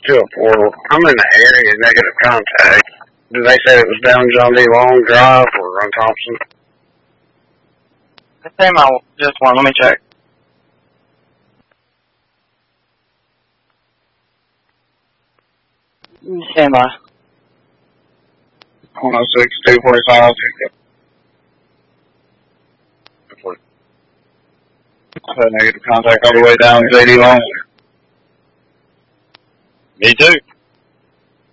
to a portal. I'm in the area, negative contact. Did they say it was down John D. Long Drive or on Thompson? Stand by just one, let me check. Stand by. 106, 245. Negative contact all the way down JD Long. Me too.